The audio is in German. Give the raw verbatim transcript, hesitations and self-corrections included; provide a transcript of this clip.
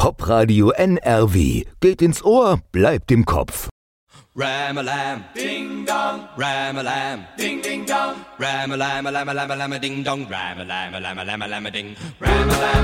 Popradio N R W. Geht ins Ohr, bleibt im Kopf. Ram-a-lam, ding-dong, ram-a-lam, ding-ding-dong, ram-a-lam-a-lam-a-lam-a-lam-a-ding-dong, ram-a-lam-a-lam-a-lam-a-lam-a-ding, ram-a-lam.